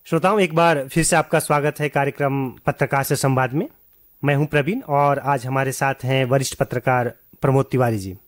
श्रोताओं, एक बार फिर से आपका स्वागत है कार्यक्रम पत्रकार से संवाद में। मैं हूं प्रवीण और आज हमारे साथ हैं वरिष्ठ पत्रकार प्रमोद तिवारी जी।